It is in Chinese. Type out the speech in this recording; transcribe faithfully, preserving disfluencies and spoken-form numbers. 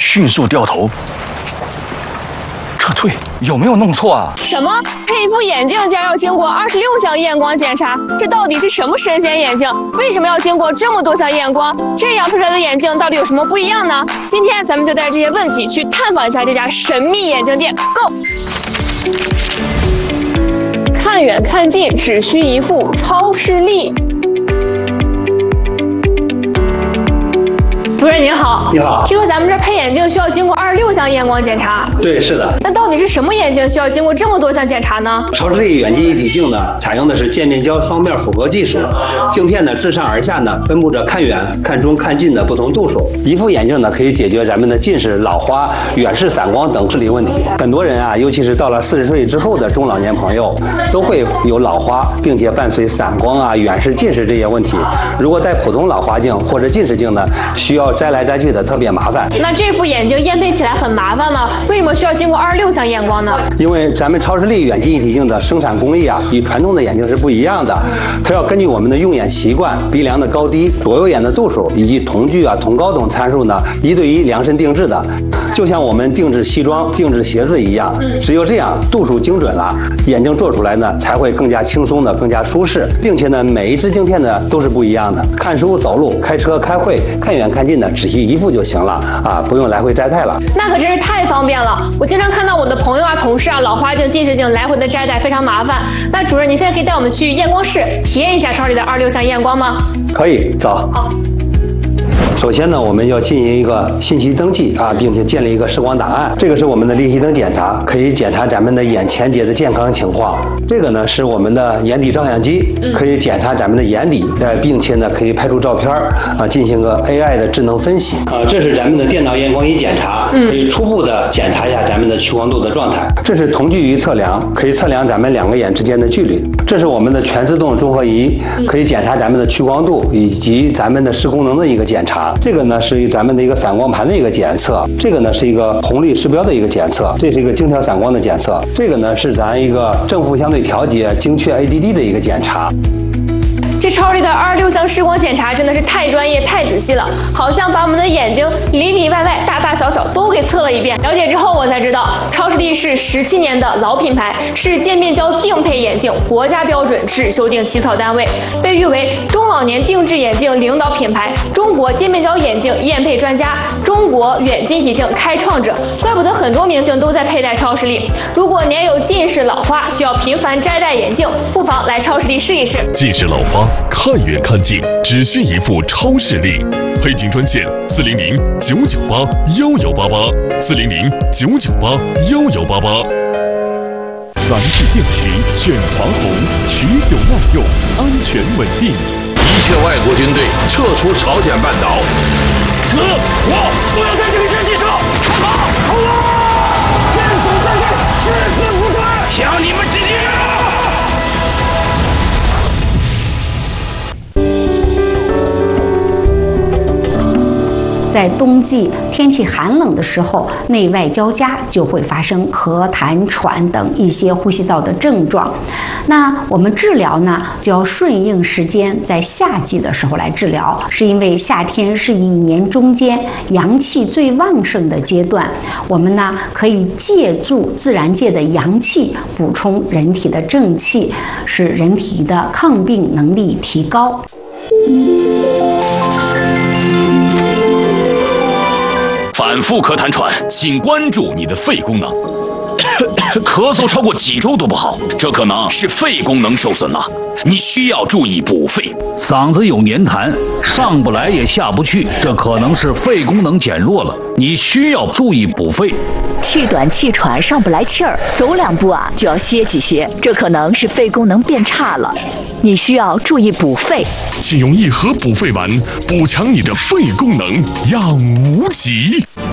迅速掉头撤退，有没有弄错啊？ 什么？配一副眼镜竟然要经过二十六项验光检查？这到底是什么神仙眼镜？为什么要经过这么多项验光？这样配出来的眼镜到底有什么不一样呢？今天咱们就带着这些问题去探访一下这家神秘眼镜店。Go！ 看远看近，只需一副超视力。 主任您好， 你好。 听说咱们这配眼镜需要经过二十六项验光检查。 对，是的。 那到底是什么眼镜需要经过这么多项检查呢？ 超视力远近一体镜呢，采用的是渐变焦双面复合技术，镜片呢自上而下呢分布着看远、看中、看近的不同度数。一副眼镜呢可以解决咱们的近视、老花、远视、散光等视力问题。很多人啊，尤其是到了四十岁之后的中老年朋友，都会有老花，并且伴随散光啊、远视、近视这些问题。如果戴普通老花镜或者近视镜呢，需要摘来摘去的特别麻烦。 那这副眼镜验配起来很麻烦吗？为什么需要经过二十六项验光呢？ 因为咱们超视力远近一体镜的生产工艺啊，与传统的眼镜是不一样的。它要根据我们的用眼习惯、鼻梁的高低、左右眼的度数以及瞳距啊、瞳高等参数呢，一对一量身定制的。就像我们定制西装、定制鞋子一样，只有这样度数精准了，眼镜做出来呢才会更加轻松的、更加舒适，并且呢每一支镜片呢都是不一样的。看书、走路、开车、开会，看远看近呢，只需一副就行了啊，不用来回摘戴了。 那可真是太方便了！我经常看到我的朋友啊、同事啊，老花镜、近视镜来回的摘戴非常麻烦。那主任，你现在可以带我们去验光室体验一下超视力的二十六项验光吗？ 可以，走。好。 首先呢，我们要进行一个信息登记啊，并且建立一个视光档案。这个是我们的立体灯检查，可以检查咱们的眼前节的健康情况。这个呢是我们的眼底照相机，可以检查咱们的眼底，呃，并且呢可以拍出照片啊，进行个 A I 的智能分析啊。这是咱们的电脑验光仪检查，可以初步的检查一下咱们的屈光度的状态。这是瞳距仪测量，可以测量咱们两个眼之间的距离。这是我们的全自动综合仪，可以检查咱们的屈光度以及咱们的视功能的一个检查。 这个呢是咱们的一个散光盘的一个检测，这个呢是一个红绿示标的一个检测，这是一个精调散光的检测，这个呢是咱一个正负相对调节精确 A D D 的一个检查。 这超视力的二十六项视光检查真的是太专业、太仔细了，好像把我们的眼睛里里外外、大大小小都给测了一遍。了解之后，我才知道，超视力是十七年的老品牌，是渐变焦定配眼镜国家标准制修订起草单位，被誉为中老年定制眼镜领导品牌、中国渐变焦眼镜验配专家、中国远近体镜开创者。怪不得很多明星都在佩戴超视力。如果您有近视、老花，需要频繁摘戴眼镜，不妨来超视力试一试。 近视、老花。 看远看近，只需一副超视力。配镜专线：四零零九九八幺幺八八，四零零九九八幺幺八八。燃质电池选华虹，持久耐用，安全稳定。 一切外国军队撤出朝鲜半岛。死！我不要在这里战地上！看好！冲啊！坚守在地，誓死无悔！向你们致敬！ 在冬季天气寒冷的时候，内外交加就会发生咳痰喘等一些呼吸道的症状。那我们治疗呢，就要顺应时间，在夏季的时候来治疗，是因为夏天是一年中间阳气最旺盛的阶段，我们呢可以借助自然界的阳气补充人体的正气，使人体的抗病能力提高。 反复咳痰喘，请关注你的肺功能。咳嗽超过几周都不好，这可能是肺功能受损了，你需要注意补肺。 嗓子有黏痰，上不来也下不去，这可能是肺功能减弱了，你需要注意补肺。 气短气喘，上不来气儿，走两步啊就要歇几歇，这可能是肺功能变差了，你需要注意补肺。 请用一盒补肺丸补强你的肺功能，让无极。